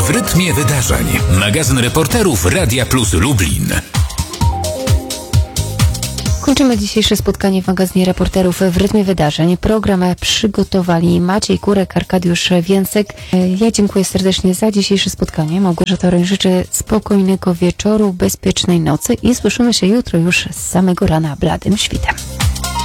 W rytmie wydarzeń. Magazyn reporterów Radia Plus Lublin. Kończymy dzisiejsze spotkanie w magazynie reporterów w rytmie wydarzeń. Program przygotowali Maciej Kurek, Arkadiusz Więcek. Ja dziękuję serdecznie za dzisiejsze spotkanie. Małgorzata Roń życzę spokojnego wieczoru, bezpiecznej nocy i słyszymy się jutro już z samego rana bladym świtem.